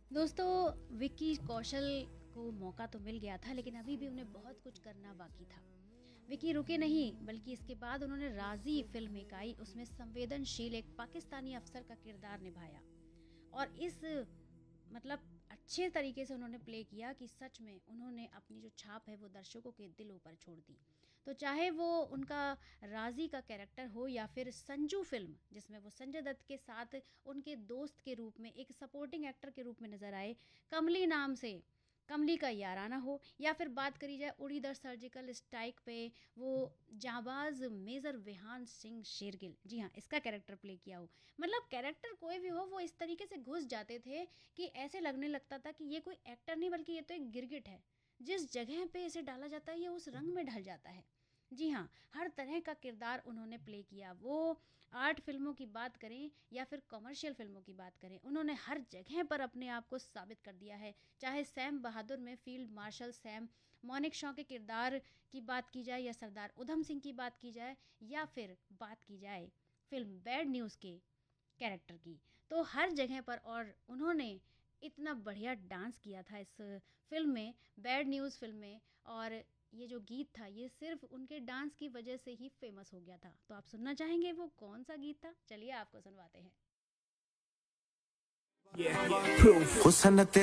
दोस्तों, विक्की कौशल को मौका तो मिल गया था, लेकिन अभी भी उन्हें बहुत कुछ करना बाकी था। विक्की रुके नहीं, बल्कि इसके बाद उन्होंने राजी फिल्म एक आई, उसमें संवेदनशील एक पाकिस्तानी अफसर का किरदार निभाया। और इस मतलब अच्छे तरीके से उन्होंने प्ले किया कि सच में उन्होंने अपनी जो छाप है वो दर्शकों के दिलों पर छोड़ दी। तो चाहे वो उनका राजी का कैरेक्टर हो या फिर संजू फिल्म, जिसमें वो संजय दत्त के साथ उनके दोस्त के रूप में एक सपोर्टिंग एक्टर के रूप में नजर आए, कमली नाम से, कमली का याराना हो, या फिर बात करी जाए उड़ी द सर्जिकल स्ट्राइक पे वो जाबाज मेजर विहान सिंह शेरगिल, जी हाँ, इसका कैरेक्टर प्ले किया हो। मतलब कैरेक्टर कोई भी हो, वो इस तरीके से घुस जाते थे कि ऐसे लगने लगता था कि ये कोई एक्टर नहीं बल्कि ये तो एक गिरगिट है। जिस जगह पे इसे डाला जाता है ये उस रंग में ढल जाता है। जी हाँ, हर तरह का किरदार उन्होंने प्ले किया। वो आर्ट फिल्मों की बात करें या फिर कमर्शियल फिल्मों की बात करें, उन्होंने हर जगह पर अपने आप को साबित कर दिया है। चाहे सैम बहादुर में field marshal Sam monic Shaw के किरदार की बात की जाए, या सरदार उधम सिंह की बात की जाए, या फिर बात की जाए फिल्म बैड न्यूज़ के कैरेक्टर की, तो हर जगह पर। और उन्होंने इतना बढ़िया डांस किया था इस फिल्म में, बैड न्यूज़ फिल्म में। और ये जो गीत था ये सिर्फ उनके डांस की वजह से ही फेमस हो गया था। तो आप सुनना चाहेंगे वो कौन सा गीत था? चलिए आपको सुनवाते हैं। Yeah, proof.